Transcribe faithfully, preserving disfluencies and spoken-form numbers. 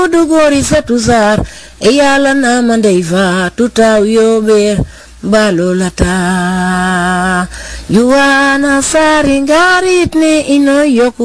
Dugori setuzar eyala na mandeiva tutauyobe balolata yuana saringarit ni ino yoku